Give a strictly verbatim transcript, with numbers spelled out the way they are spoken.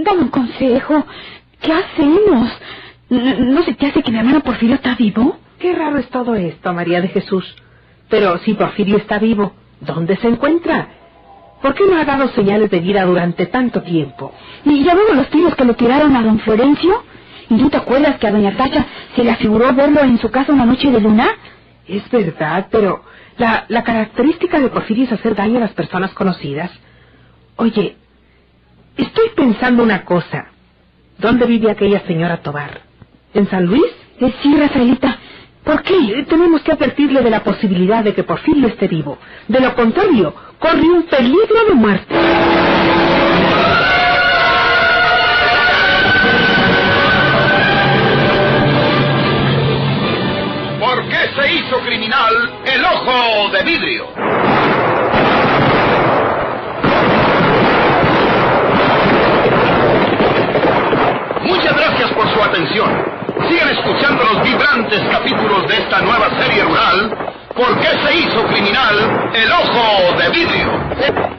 dame un consejo. ¿Qué hacemos? ¿No se te hace que mi hermano Porfirio está vivo? Qué raro es todo esto, María de Jesús. Pero si Porfirio está vivo, ¿dónde se encuentra? ¿Por qué no ha dado señales de vida durante tanto tiempo? ¿Y ya vemos los tiros que lo tiraron a don Florencio? ¿Y tú te acuerdas que a doña Tacha se le afiguró verlo en su casa una noche de luna? Es verdad, pero la, la característica de Porfirio es hacer daño a las personas conocidas. Oye, estoy pensando una cosa. ¿Dónde vive aquella señora Tobar? ¿En San Luis? Eh, sí, Rafaelita. ¿Por qué? Eh, tenemos que advertirle de la posibilidad de que Porfirio esté vivo. De lo contrario, corre un peligro de muerte. ¿Por qué se hizo criminal el ojo de vidrio? Muchas gracias por su atención. Sigan escuchando los vibrantes capítulos de esta nueva serie rural, ¿Por qué se hizo criminal el ojo de vidrio?